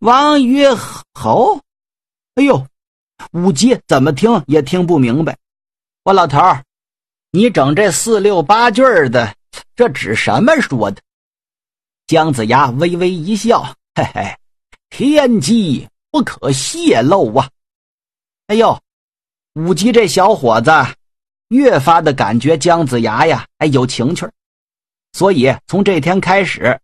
王于侯？哎呦，武吉怎么听也听不明白。我老头儿，你整这4、6、8句的，这指什么说的？姜子牙微微一笑，嘿嘿，天机不可泄露啊。哎呦，武吉这小伙子越发的感觉姜子牙呀，有情趣，所以从这天开始，